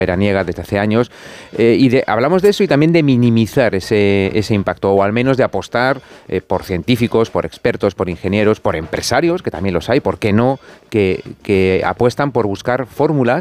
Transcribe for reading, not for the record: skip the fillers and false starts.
veraniega desde hace años, hablamos de eso y también de minimizar ese impacto, o al menos de apostar por científicos, por expertos, por ingenieros, por empresarios, que también los hay, ¿por qué no?, que apuestan por buscar fórmulas